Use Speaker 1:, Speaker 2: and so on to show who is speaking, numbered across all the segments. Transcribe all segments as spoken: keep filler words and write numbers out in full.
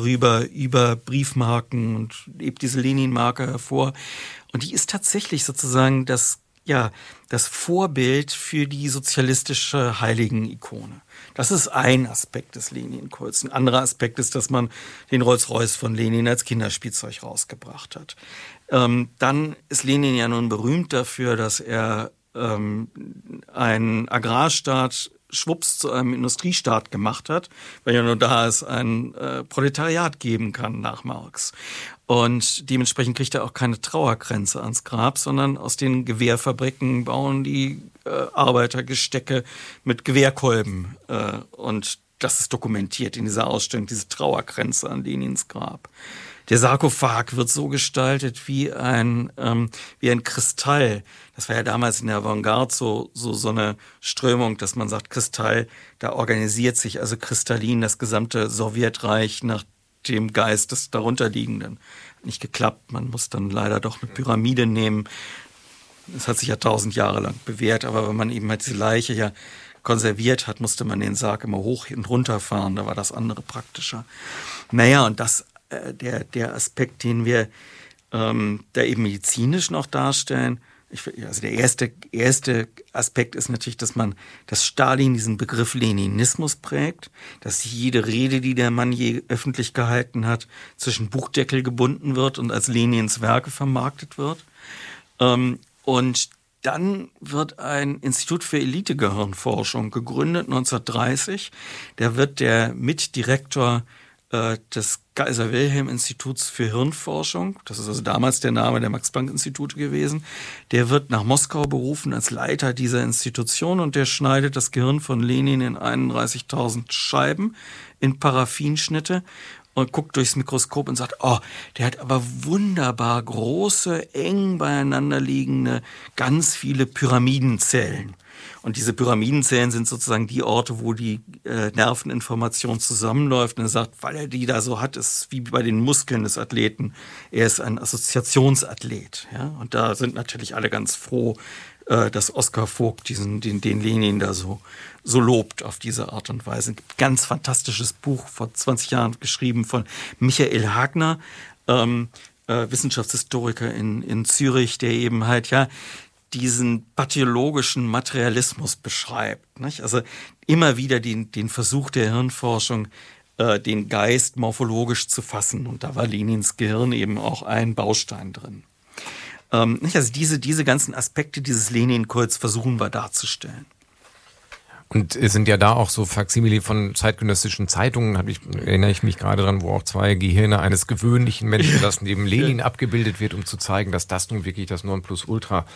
Speaker 1: darüber, über Briefmarken und hebt diese Lenin-Marke hervor. Und die ist tatsächlich sozusagen das, ja, das Vorbild für die sozialistische Heiligen-Ikone. Das ist ein Aspekt des Lenin-Kults. Ein anderer Aspekt ist, dass man den Rolls-Royce von Lenin als Kinderspielzeug rausgebracht hat. Ähm, dann ist Lenin ja nun berühmt dafür, dass er ähm, einen Agrarstaat schwupps zu einem Industriestaat gemacht hat, weil ja nur da es ein äh, Proletariat geben kann nach Marx. Und dementsprechend kriegt er auch keine Trauerkränze ans Grab, sondern aus den Gewehrfabriken bauen die äh, Arbeiter Gestecke mit Gewehrkolben. Äh, und das ist dokumentiert in dieser Ausstellung, diese Trauerkränze an Lenins Grab. Der Sarkophag wird so gestaltet wie ein, ähm, wie ein Kristall. Das war ja damals in der Avantgarde so, so, so eine Strömung, dass man sagt, Kristall, da organisiert sich also kristallin das gesamte Sowjetreich nach dem Geist des darunterliegenden. Nicht geklappt, man muss dann leider doch eine Pyramide nehmen. Das hat sich ja tausend Jahre lang bewährt, aber wenn man eben halt diese Leiche ja konserviert hat, musste man den Sarg immer hoch und runter fahren, da war das andere praktischer. Naja, und das Der, der Aspekt, den wir ähm, da eben medizinisch noch darstellen, ich, also der erste, erste Aspekt ist natürlich, dass man, dass Stalin diesen Begriff Leninismus prägt, dass jede Rede, die der Mann je öffentlich gehalten hat, zwischen Buchdeckel gebunden wird und als Lenins Werke vermarktet wird. Ähm, und dann wird ein Institut für Elitegehirnforschung gegründet, neunzehnhundertdreißig. Da wird der Mitdirektor des Kaiser-Wilhelm-Instituts für Hirnforschung, das ist also damals der Name der Max-Planck-Institute gewesen, der wird nach Moskau berufen als Leiter dieser Institution und der schneidet das Gehirn von Lenin in einunddreißigtausend Scheiben in Paraffinschnitte und guckt durchs Mikroskop und sagt, oh, der hat aber wunderbar große, eng beieinander liegende, ganz viele Pyramidenzellen. Und diese Pyramidenzellen sind sozusagen die Orte, wo die äh, Nerveninformation zusammenläuft. Und er sagt, weil er die da so hat, ist wie bei den Muskeln des Athleten. Er ist ein Assoziationsathlet. Ja? Und da sind natürlich alle ganz froh, äh, dass Oskar Vogt diesen, den, den Lenin da so, so lobt auf diese Art und Weise. Ein ganz fantastisches Buch vor zwanzig Jahren geschrieben von Michael Hagner, ähm, äh, Wissenschaftshistoriker in, in Zürich, der eben halt, ja, diesen pathologischen Materialismus beschreibt. Nicht? Also immer wieder den, den Versuch der Hirnforschung, äh, den Geist morphologisch zu fassen. Und da war Lenins Gehirn eben auch ein Baustein drin. Ähm, nicht? Also diese, diese ganzen Aspekte dieses Lenin-Kults versuchen wir darzustellen.
Speaker 2: Und es sind ja da auch so Faksimile von zeitgenössischen Zeitungen, hab ich, erinnere ich mich gerade dran, wo auch zwei Gehirne eines gewöhnlichen Menschen, das neben Lenin abgebildet wird, um zu zeigen, dass das nun wirklich das Nonplusultra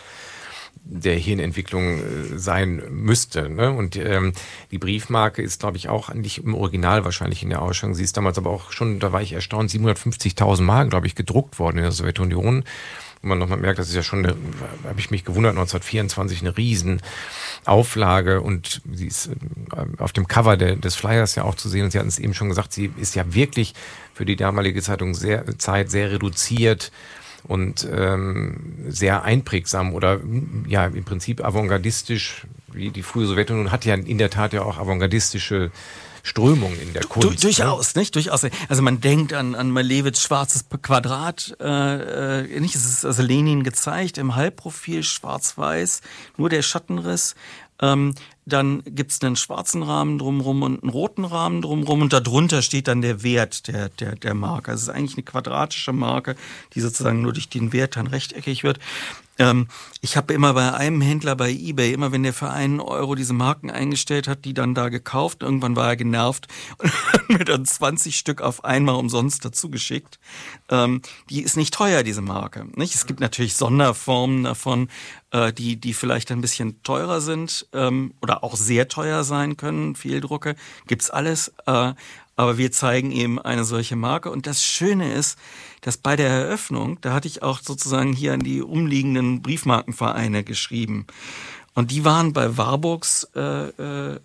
Speaker 2: der Hirnentwicklung äh, sein müsste. Ne? Und ähm, die Briefmarke ist, glaube ich, auch nicht im Original wahrscheinlich in der Ausstellung. Sie ist damals aber auch schon, da war ich erstaunt, siebenhundertfünfzigtausend Mal, glaube ich, gedruckt worden in der Sowjetunion. Und man nochmal merkt, das ist ja schon, eine, habe ich mich gewundert, neunzehnhundertvierundzwanzig eine Riesenauflage und sie ist äh, auf dem Cover de, des Flyers ja auch zu sehen und Sie hatten es eben schon gesagt, sie ist ja wirklich für die damalige Zeitung sehr, Zeit sehr reduziert und ähm, sehr einprägsam oder ja im Prinzip avantgardistisch, wie die frühe Sowjetunion hat ja in der Tat ja auch avantgardistische Strömung in der Kunst.
Speaker 1: Du, durchaus, ne? nicht? Durchaus. Also man denkt an, an Malevits schwarzes Quadrat, äh, äh, nicht? Es ist also Lenin gezeigt im Halbprofil, schwarz-weiß, nur der Schattenriss. Ähm, dann gibt's einen schwarzen Rahmen drumherum und einen roten Rahmen drumherum und darunter steht dann der Wert der, der, der Marke. Also es ist eigentlich eine quadratische Marke, die sozusagen nur durch den Wert dann rechteckig wird. Ähm, ich habe immer bei einem Händler bei eBay, immer wenn der für einen Euro diese Marken eingestellt hat, die dann da gekauft. Irgendwann war er genervt und hat mir dann zwanzig Stück auf einmal umsonst dazu geschickt. Ähm, die ist nicht teuer, diese Marke. Nicht? Es gibt natürlich Sonderformen davon, äh, die, die vielleicht ein bisschen teurer sind ähm, oder auch sehr teuer sein können. Fehldrucke gibt's alles. Äh, aber wir zeigen eben eine solche Marke. Und das Schöne ist, dass bei der Eröffnung, da hatte ich auch sozusagen hier an die umliegenden Briefmarkenvereine geschrieben. Und die waren bei Warburgs äh, äh,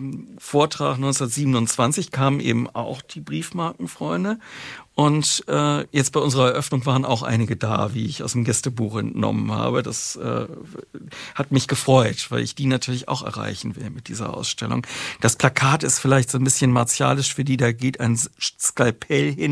Speaker 1: Vortrag neunzehnhundertsiebenundzwanzig, kamen eben auch die Briefmarkenfreunde. Und äh, jetzt bei unserer Eröffnung waren auch einige da, wie ich aus dem Gästebuch entnommen habe. Das äh, hat mich gefreut, weil ich die natürlich auch erreichen will mit dieser Ausstellung. Das Plakat ist vielleicht so ein bisschen martialisch für die, da geht ein Skalpell hin.